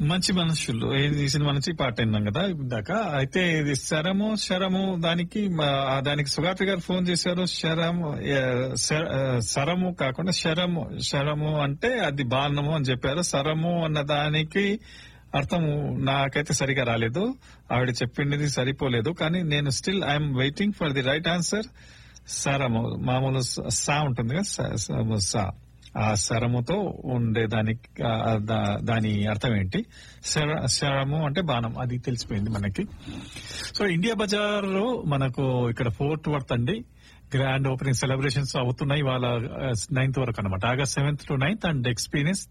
మంచి మనుషులు ఈ సినిమా నుంచి పాట విన్నాం కదా ఇందాక. అయితే ఇది శరము దానికి దానికి సుగాత్రి గారు ఫోన్ చేశారు. శరము కాకుండా శరము అంటే అది బాణము అని చెప్పారు. సరము అన్న దానికి అర్థం నాకైతే సరిగా రాలేదు. ఆవిడ చెప్పింది సరిపోలేదు. కానీ నేను still I'm waiting for the right answer. శరము మామూలు సా ఉంటుంది కదా, సా ఆ శరముతో ఉండేదానికి దాని అర్థం ఏంటి? శరము అంటే బాణం, అది తెలిసిపోయింది మనకి. సో ఇండియా బజార్ లో మనకు ఇక్కడ ఫోర్ట్ వర్త్ అండి గ్రాండ్ ఓపెనింగ్ సెలబ్రేషన్స్ అవుతున్నాయి ఇవాళ 9th వరకు అనమాట. August 7th to 9th and experience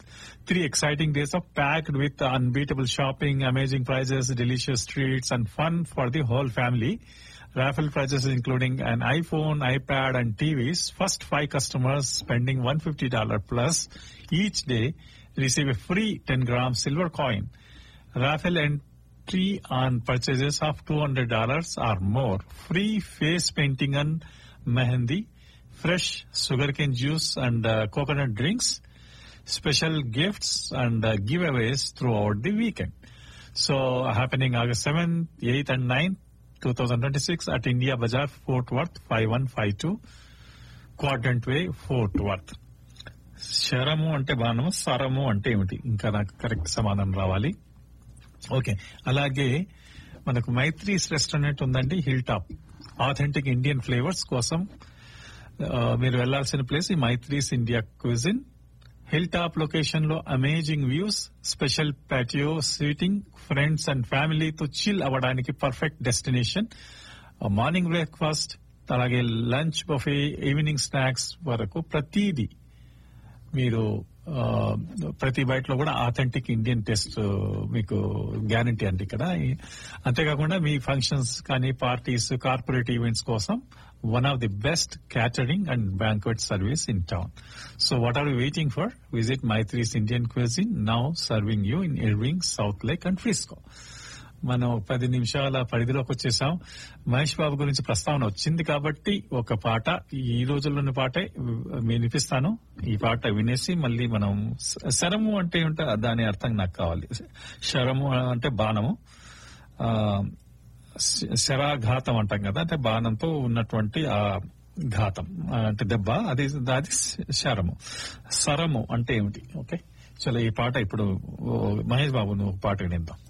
3 exciting days of packed with unbeatable shopping, amazing prices, delicious treats and fun for the whole family. Raffle prizes including an iPhone, iPad and TVs. First 5 customers spending $150 plus each day receive a free 10-gram silver coin. Raffle entry on purchases of $200 or more. Free face painting and mehendi. Fresh sugarcane juice and coconut drinks. Special gifts and giveaways throughout the weekend. So happening August 7th, 8th and 9th. 2026 at India Bazaar, Fort Worth, 5152 Quadrant Way, Fort Worth. శరము అంటే బాణము, సరము అంటే ఏమిటి? ఇంకా నాకు correct సమాధానం రావాలి. Okay, అలాగే మనకు మైత్రీస్ రెస్టారెంట్ ఉందండి hill top. Authentic Indian flavours కోసం మీరు వెళ్లాల్సిన ప్లేస్ ఈ Maitri's India cuisine. Hill top location లో amazing views, special patio seating, friends and ఫ్యామిలీతో చిల్ అవ్వడానికి పర్ఫెక్ట్ డెస్టినేషన్. మార్నింగ్ బ్రేక్ఫాస్ట్, అలాగే లంచ్ బఫే, ఈవినింగ్ స్నాక్స్ వరకు ప్రతిదీ మీరు ప్రతి బయటలో కూడా ఆథెంటిక్ ఇండియన్ టేస్ట్ మీకు గ్యారంటీ అండి ఇక్కడ. అంతేకాకుండా మీ ఫంక్షన్స్ కానీ పార్టీస్, కార్పొరేట్ ఈవెంట్స్ కోసం one of the best catering and banquet service in town. So what are you waiting for? Visit Maitri's Indian Cuisine, now serving you in Irving, South Lake and Frisco. మనం 10 నిమిషాల పరిధిలోకి వచ్చేసాం. మహేష్ బాబు గురించి ప్రస్తావన వచ్చింది కాబట్టి ఒక పాట, ఈ రోజుల్లోని పాటే వినిపిస్తాను. ఈ పాట వినేసి మళ్ళీ మనం శరము అంటే ఏమిటో దాని అర్థం నాకు కావాలి. శరము అంటే బాణము, శరాఘాతం అంటాం కదా, అంటే బాణంతో ఉన్నటువంటి ఆ ఘాతం అంటే దెబ్బ, అది శరము. సరము అంటే ఏమిటి? ఓకే, చలో ఈ పాట ఇప్పుడు మహేష్ బాబు నువ్వు పాట వినిద్దాం.